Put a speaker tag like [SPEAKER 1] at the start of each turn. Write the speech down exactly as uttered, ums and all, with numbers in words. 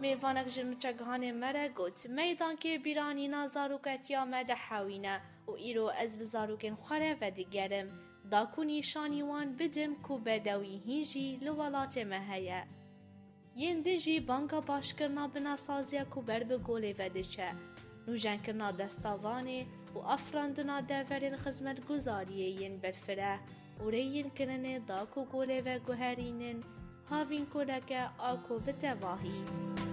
[SPEAKER 1] میوانک جنوچگهان مره گوت میدان که بیرانی نازاروکتیا مده حوینه و ایرو از بزاروکن خوره و دیگرم داکونی شانیوان بدم کو بدوی هیجی لولات مهیه. ین دیجی بانکا باشکرنا بنا سازیا کو بر بگوله و دیچه. نوجن کرنا دستاوانه و افراندنا دورین خدمت گزاریه ین برفره و ریین کرنه داکو گوله و گوهرینن هاوین کودک آکو بتواهی.